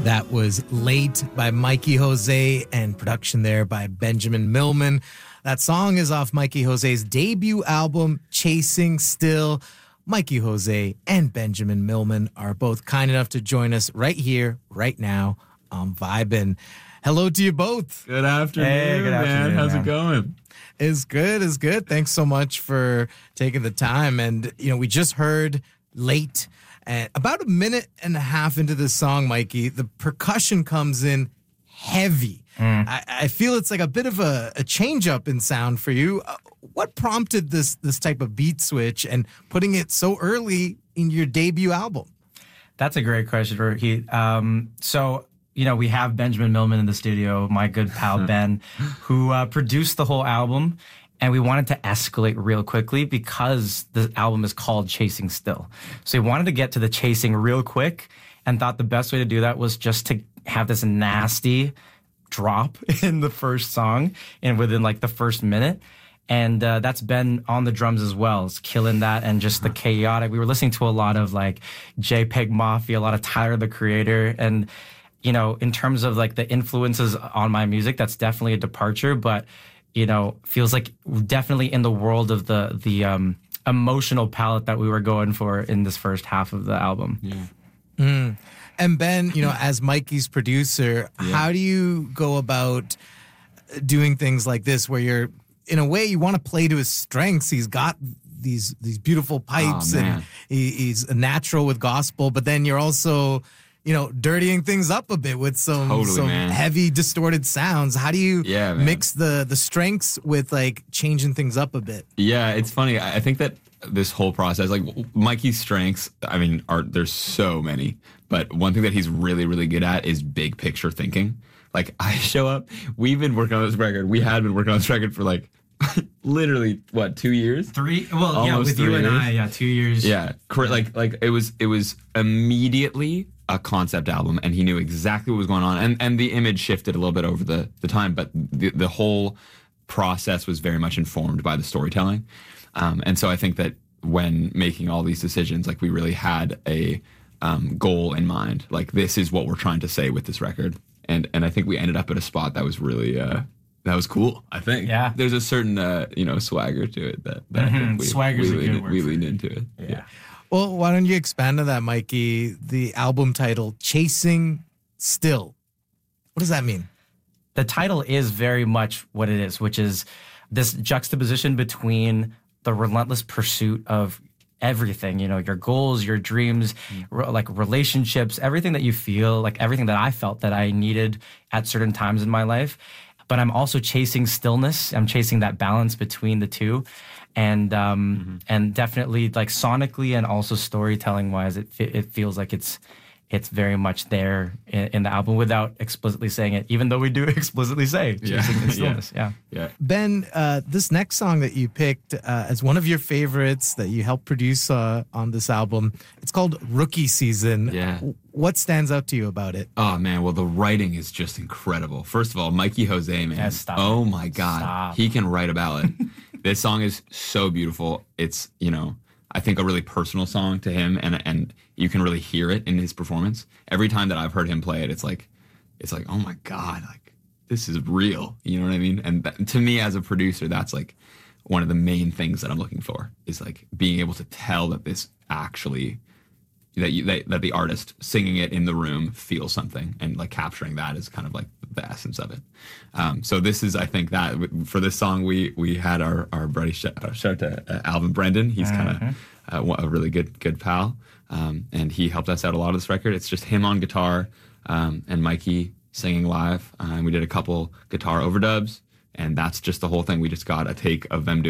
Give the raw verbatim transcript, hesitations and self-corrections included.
That was Late by Mikey Jose and production there by Benjamin Millman. That song is off Mikey Jose's debut album, Chasing Still. Mikey Jose and Benjamin Millman are both kind enough to join us right here, right now on Vibin'. Hello to you both. Good afternoon, hey, good man. afternoon, How's man. it going? It's good, it's good. Thanks so much for taking the time. And, you know, we just heard Late. And about a minute and a half into this song, Mikey, the percussion comes in heavy. Mm. I, I feel it's like a bit of a, a change up in sound for you. Uh, what prompted this this type of beat switch and putting it so early in your debut album? That's a great question, Ricky. Um, so, you know, we have Benjamin Millman in the studio, my good pal Ben, who uh, produced the whole album. And we wanted to escalate real quickly because the album is called Chasing Still. So we wanted to get to the chasing real quick and thought the best way to do that was just to have this nasty drop in the first song and within like the first minute. And uh, that's Ben on the drums as well. It's killing that and just the chaotic. We were listening to a lot of like JPEG Mafia, a lot of Tyler, the Creator. And, you know, in terms of like the influences on my music, that's definitely a departure. But you know, feels like definitely in the world of the the um, emotional palette that we were going for in this first half of the album. Yeah. Mm. And Ben, you know, as Mikey's producer, yeah. how do you go about doing things like this where you're, in a way, you want to play to his strengths? He's got these these beautiful pipes oh, and he, he's a natural with gospel, but then you're also, you know, dirtying things up a bit with some, totally, some heavy distorted sounds. How do you yeah, mix the, the strengths with like changing things up a bit? Yeah, it's funny. I think that this whole process, like Mikey's strengths, I mean, are there's so many, but one thing that he's really, really good at is big picture thinking. Like I show up, we've been working on this record. We had been working on this record for like literally what two years three well Almost yeah with three you and years. I yeah two years yeah like like it was it was immediately a concept album, and he knew exactly what was going on, and and the image shifted a little bit over the the time, but the the whole process was very much informed by the storytelling, um, and so I think that when making all these decisions, like we really had a um, goal in mind, like this is what we're trying to say with this record, and and I think we ended up at a spot that was really uh, that was cool. I think yeah there's a certain uh, you know swagger to it that, that mm-hmm. I think we, Swagger's we, a good leaned, word we for leaned it. into it. yeah. yeah. Well, why don't you expand on that, Mikey? The album title, Chasing Still. What does that mean? The title is very much what it is, which is this juxtaposition between the relentless pursuit of everything, you know, your goals, your dreams, mm. re- like relationships, everything that you feel, like everything that I felt that I needed at certain times in my life. But I'm also chasing stillness. I'm chasing that balance between the two. And um, mm-hmm. and definitely like sonically and also storytelling wise, it it feels like it's it's very much there in, in the album without explicitly saying it, even though we do explicitly say yeah. chasing stillness. Yeah. yeah. yeah. Ben, uh, this next song that you picked uh, as one of your favorites that you helped produce uh, on this album, it's called Rookie Season. Yeah. What stands out to you about it? Oh, man. Well, the writing is just incredible. First of all, Mikey Jose, man. Yeah, stop oh, it. my God. Stop. He can write a ballad. This song is so beautiful. It's, you know, I think a really personal song to him, and and you can really hear it in his performance. Every time that I've heard him play it, it's like, it's like, oh, my God, like, this is real. You know what I mean? And that, to me, as a producer, that's like one of the main things that I'm looking for is like being able to tell that this actually... That, you, that that the artist singing it in the room feels something, and like capturing that is kind of like the essence of it. Um, so this is, I think, that for this song we we had our our buddy shout out to uh, Alvin Brendan. He's mm-hmm. kind of uh, a really good good pal, um, and he helped us out a lot of this record. It's just him on guitar um, and Mikey singing live, uh, and we did a couple guitar overdubs, and that's just the whole thing. We just got a take of them doing